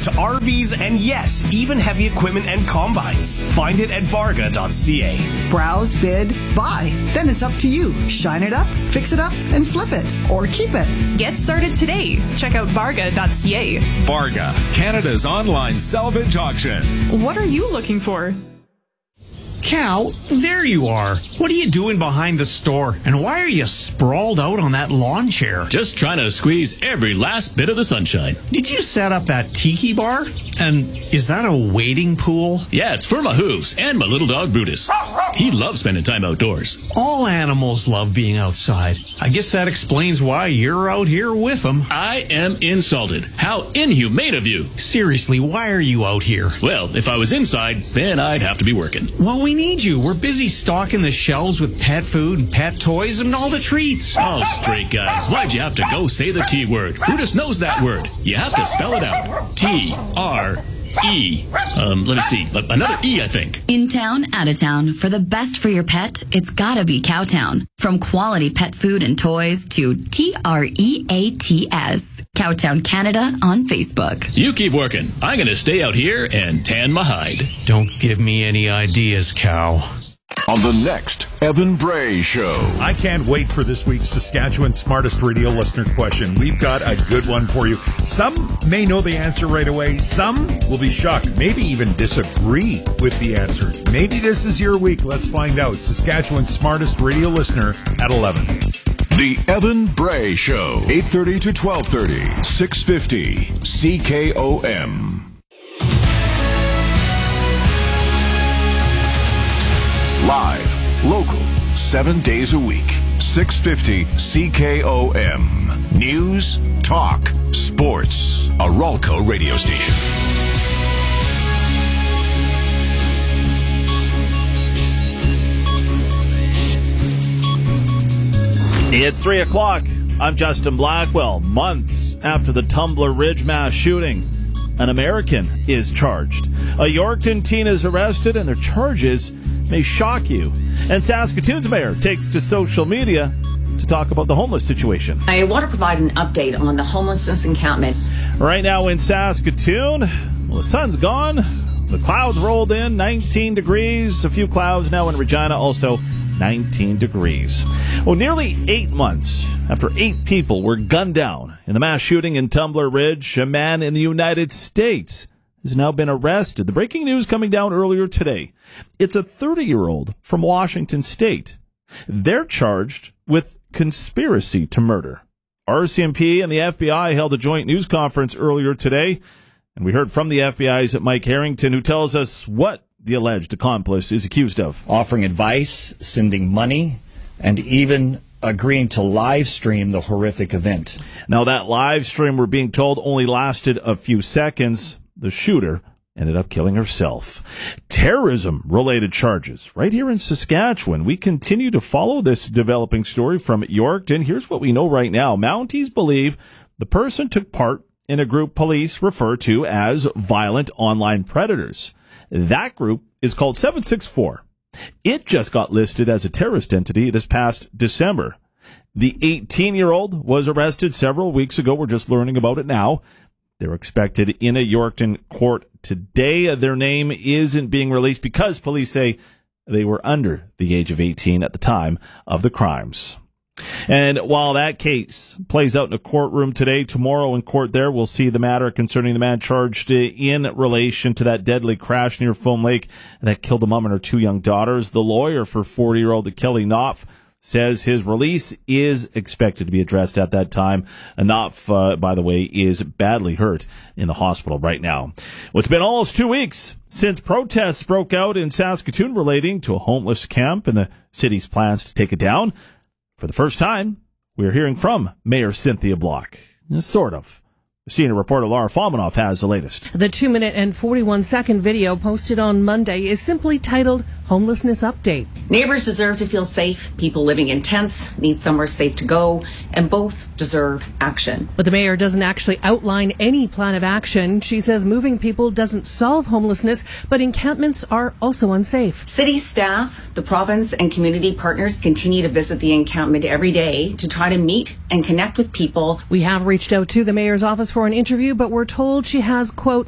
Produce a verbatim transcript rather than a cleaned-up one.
to R Vs and yes, even heavy equipment and combines. Find it at varga dot c a. Browse, bid, buy. Then it's up to you. Shine it up, fix it up, and flip it. Or keep it. Get started today. Check out varga dot c a. Varga, Canada's online salvage auction. What are you looking for? Cal, there you are. What are you doing behind the store? And why are you sprawled out on that lawn chair? Just trying to squeeze every last bit of the sunshine. Did you set up that tiki bar? And is that a wading pool? Yeah, it's for my hooves and my little dog Brutus. He loves spending time outdoors. All animals love being outside. I guess that explains why you're out here with them. I am insulted. How inhumane of you. Seriously, why are you out here? Well, if I was inside, then I'd have to be working. Well, we need you. We're busy stocking the shelves with pet food and pet toys and all the treats. Oh, straight guy. Why'd you have to go say the T word? Brutus knows that word. You have to spell it out. T R E. Um, let me see. Another E, I think. In town, out of town. For the best for your pet, it's gotta be Cowtown. From quality pet food and toys to T R E A T S. Cowtown Canada on Facebook. You keep working. I'm going to stay out here and tan my hide. Don't give me any ideas, Cow. On the next Evan Bray Show. I can't wait for this week's Saskatchewan Smartest Radio Listener question. We've got a good one for you. Some may know the answer right away. Some will be shocked, maybe even disagree with the answer. Maybe this is your week. Let's find out. Saskatchewan Smartest Radio Listener at eleven. The Evan Bray Show. eight thirty to twelve thirty. six fifty C K O M. Live, local, seven days a week. six fifty C K O M. News, talk, sports. A Ralco radio station. It's three o'clock. I'm Justin Blackwell. Months after the Tumbler Ridge mass shooting, an American is charged. A Yorkton teen is arrested, and their charges may shock you. And Saskatoon's mayor takes to social media to talk about the homeless situation. I want to provide an update on the homelessness encampment. Right now in Saskatoon, well, the sun's gone. The clouds rolled in, nineteen degrees. A few clouds now in Regina, also nineteen degrees. Well, nearly eight months after eight people were gunned down in the mass shooting in Tumbler Ridge, a man in the United States has now been arrested. The breaking news coming down earlier today. It's a thirty-year-old from Washington State. They're charged with conspiracy to murder. R C M P and the F B I held a joint news conference earlier today, and we heard from the F B I's Mike Harrington, who tells us what the alleged accomplice is accused of. Offering advice, sending money, and even agreeing to live stream the horrific event. Now, that live stream, we're being told, only lasted a few seconds. The shooter ended up killing herself. Terrorism-related charges right here in Saskatchewan. We continue to follow this developing story from Yorkton. Here's what we know right now. Mounties believe the person took part in a group police refer to as violent online predators. That group is called seven six four. It just got listed as a terrorist entity this past December. The eighteen-year-old was arrested several weeks ago. We're just learning about it now. They're expected in a Yorkton court today. Their name isn't being released because police say they were under the age of eighteen at the time of the crimes. And while that case plays out in a courtroom today, tomorrow in court there, we'll see the matter concerning the man charged in relation to that deadly crash near Foam Lake that killed a mom and her two young daughters. The lawyer for forty-year-old Kelly Knopf says his release is expected to be addressed at that time. Knopf, uh, by the way, is badly hurt in the hospital right now. Well, it's been almost two weeks since protests broke out in Saskatoon relating to a homeless camp and the city's plans to take it down. For the first time, we're hearing from Mayor Cynthia Block. Sort of. Senior reporter Laura Falmanoff has the latest. The two minute and forty-one second video posted on Monday is simply titled Homelessness Update. Neighbors deserve to feel safe. People living in tents need somewhere safe to go, and both deserve action. But the mayor doesn't actually outline any plan of action. She says moving people doesn't solve homelessness, but encampments are also unsafe. City staff, the province, and community partners continue to visit the encampment every day to try to meet and connect with people. We have reached out to the mayor's office for an interview, but we're told she has, quote,